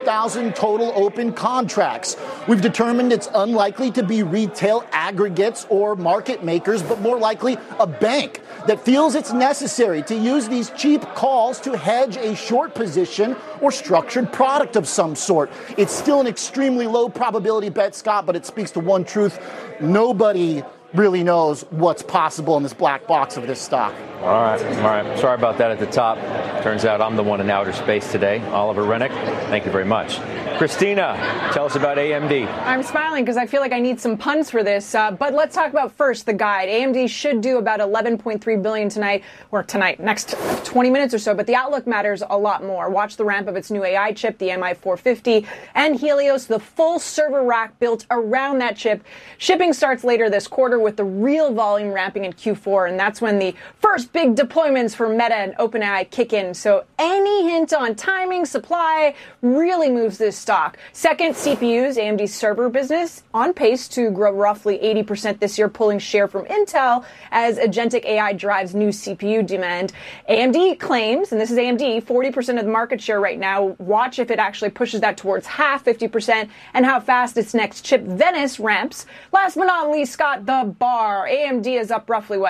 5,000 total open contracts. We've determined it's unlikely to be retail aggregates or market makers, but more likely a bank that feels it's necessary to use these cheap calls to hedge a short position or structured product of some sort. It's still an extremely low probability bet, Scott, but it speaks to one truth. Nobody really knows what's possible in this black box of this stock. All right. Sorry about that at the top. Turns out I'm the one in outer space today. Oliver Rennick, thank you very much. Christina, tell us about AMD. I'm smiling because I feel like I need some puns for this. But let's talk about first the guide. AMD should do about $11.3 billion next 20 minutes or so. But the outlook matters a lot more. Watch the ramp of its new AI chip, the MI450, and Helios, the full server rack built around that chip. Shipping starts later this quarter with the real volume ramping in Q4. And that's when the first big deployments for Meta and OpenAI kick in. So any hint on timing, supply really moves this stock. Second, CPUs, AMD's server business on pace to grow roughly 80% this year, pulling share from Intel as agentic AI drives new CPU demand. AMD claims, and this is AMD, 40% of the market share right now. Watch if it actually pushes that towards half, 50%, and how fast its next chip, Venice, ramps. Last but not least, Scott, the bar. AMD is up roughly,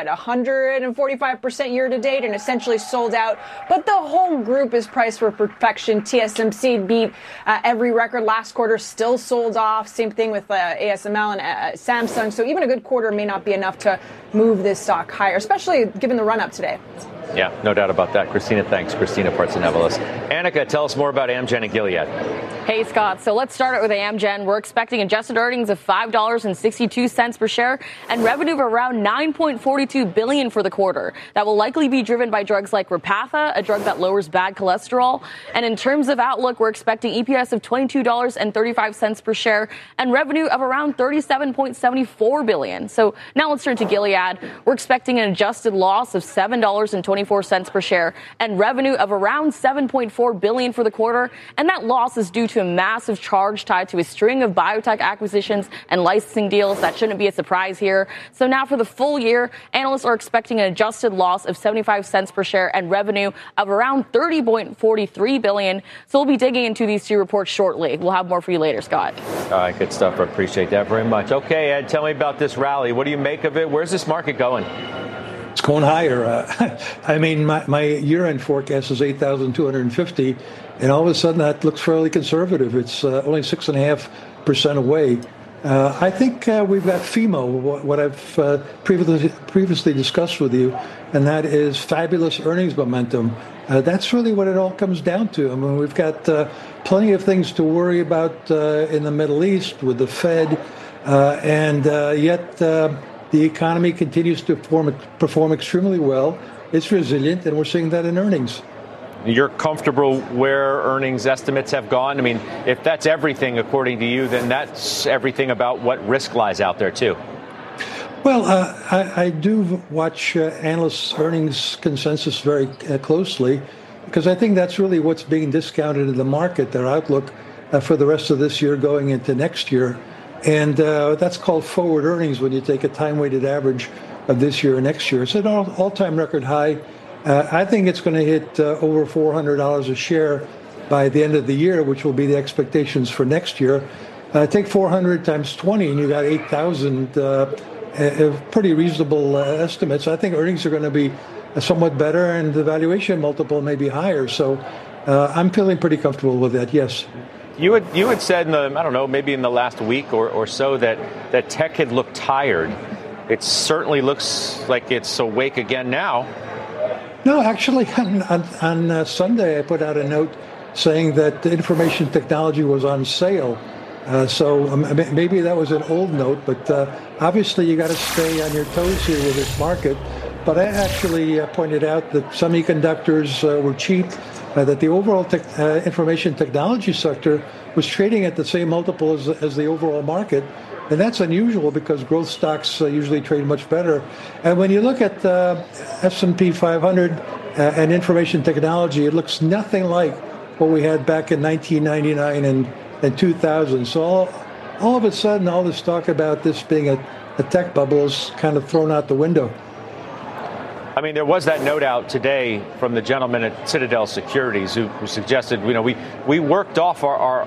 145% year to date and essentially sold out. But the whole group is priced for perfection. TSMC beat every record last quarter, still sold off. Same thing with ASML and Samsung. So even a good quarter may not be enough to move this stock higher, especially given the run up today. Yeah, no doubt about that. Christina, thanks. Christina Partsinevelos. Annika, tell us more about Amgen and Gilead. Hey, Scott. So let's start it with Amgen. We're expecting adjusted earnings of $5.62 per share and revenue of around $9.42 billion for the quarter. That will likely be driven by drugs like Repatha, a drug that lowers bad cholesterol. And in terms of outlook, we're expecting EPS of $22.35 per share and revenue of around $37.74 billion. So now let's turn to Gilead. We're expecting an adjusted loss of $7.24 per share and revenue of around $7.4 billion for the quarter. And that loss is due to a massive charge tied to a string of biotech acquisitions and licensing deals. That shouldn't be a surprise here. So now for the full year, analysts are expecting an adjusted loss of 75 cents per share and revenue of around $30.43 billion. So we'll be digging into these two reports shortly. We'll have more for you later, Scott. All right, good stuff. I appreciate that very much. Okay, Ed, tell me about this rally. What do you make of it? Where's this market going? It's going higher. I mean, my year-end forecast is 8,250, and all of a sudden that looks fairly conservative. It's only 6.5% away. I think we've got FEMO, what I've previously discussed with you, and that is fabulous earnings momentum. That's really what it all comes down to. I mean, we've got plenty of things to worry about in the Middle East with the Fed, and yet the economy continues to perform extremely well. It's resilient, and we're seeing that in earnings. You're comfortable where earnings estimates have gone? I mean, if that's everything according to you, then that's everything about what risk lies out there, too. Well, I do watch analysts' earnings consensus very closely because I think that's really what's being discounted in the market, their outlook for the rest of this year going into next year. And that's called forward earnings when you take a time-weighted average of this year and next year. It's an all-time record high. I think it's going to hit over $400 a share by the end of the year, which will be the expectations for next year. Take 400 times 20, and you got 8,000. Pretty reasonable estimates. I think earnings are going to be somewhat better, and the valuation multiple may be higher. So I'm feeling pretty comfortable with that. Yes. You had said maybe in the last week or so that tech had looked tired. It certainly looks like it's awake again now. No, actually, on Sunday I put out a note saying that information technology was on sale. So maybe that was an old note, but obviously you got to stay on your toes here with this market. But I actually pointed out that semiconductors were cheap, that the overall information technology sector was trading at the same multiple as the overall market. And that's unusual because growth stocks usually trade much better. And when you look at S&P 500 and information technology, it looks nothing like what we had back in 1999 and 2000. So all of a sudden, all this talk about this being a tech bubble is kind of thrown out the window. I mean, there was that note out today from the gentleman at Citadel Securities who suggested, we worked off our